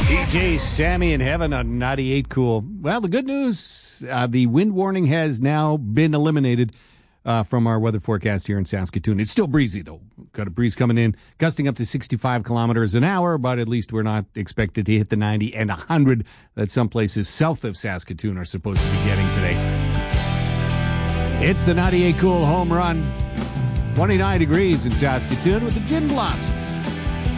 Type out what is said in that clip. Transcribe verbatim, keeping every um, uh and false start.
D J Sammy in heaven on ninety-eight Cool. Well, the good news, uh, the wind warning has now been eliminated uh, from our weather forecast here in Saskatoon. It's still breezy, though. Got a breeze coming in, gusting up to sixty-five kilometers an hour, but at least we're not expected to hit the ninety and one hundred that some places south of Saskatoon are supposed to be getting today. It's the ninety-eight Cool home run. twenty-nine degrees in Saskatoon with the Gin Blossoms.